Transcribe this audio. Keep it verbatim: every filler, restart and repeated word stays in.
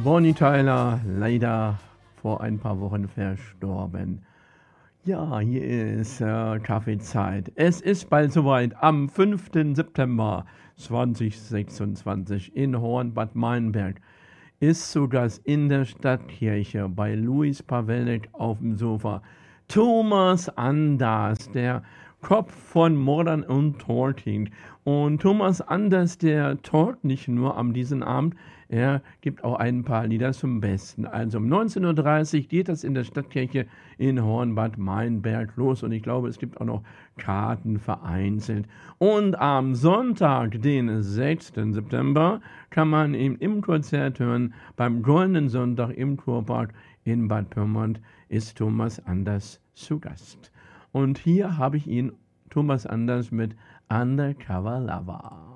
Bonnie Tyler, leider vor ein paar Wochen verstorben. Ja, hier ist äh, Kaffeezeit. Es ist bald soweit. Am fünften September zweitausendsechsundzwanzig in Horn-Bad Meinberg ist zu Gast in der Stadtkirche bei Luis Pawelek auf dem Sofa Thomas Anders, der Kopf von Modern und Talking. Und Thomas Anders, der talkt nicht nur am diesen Abend, er gibt auch ein paar Lieder zum Besten. Also um neunzehn Uhr dreißig geht das in der Stadtkirche in Horn-Bad Meinberg los. Und ich glaube, es gibt auch noch Karten vereinzelt. Und am Sonntag, den sechsten September, kann man ihn im Konzert hören. Beim Goldenen Sonntag im Kurpark in Bad Pyrmont ist Thomas Anders zu Gast. Und hier habe ich ihn, Thomas Anders, mit Undercover Lover.